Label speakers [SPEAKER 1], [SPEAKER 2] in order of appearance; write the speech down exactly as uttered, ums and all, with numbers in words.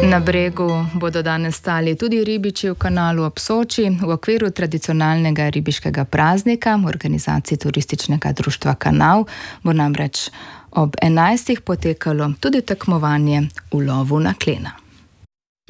[SPEAKER 1] Na Bregu bodo danes stali tudi ribiči v kanalu ob Soči v okviru tradicionalnega ribiškega praznika v organizaciji turističnega društva Kanal. Bo namreč ob enajstih potekalo tudi tekmovanje v lovu na klena.